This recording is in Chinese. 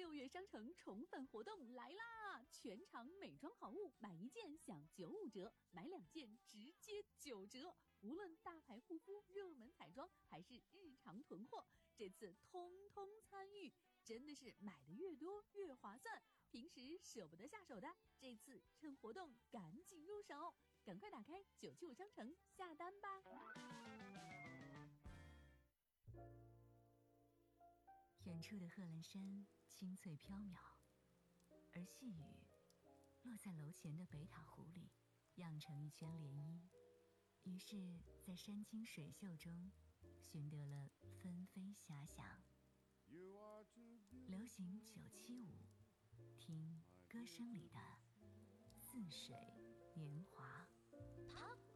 月商城宠粉活动来啦！全场美妆好物买1件享95折，买2件直接9折。无论大牌护肤、热门彩妆还是日常囤货，这次通通参与，真的是买的越多越划算。平时舍不得下手的，这次趁活动赶紧入手，赶快打开975商城下单吧。 远处的贺兰山青翠飘渺，而细雨落在楼前的北塔湖里，漾成一圈涟漪。于是，在山清水秀中，寻得了纷飞遐想。流行975，听歌声里的似水年华。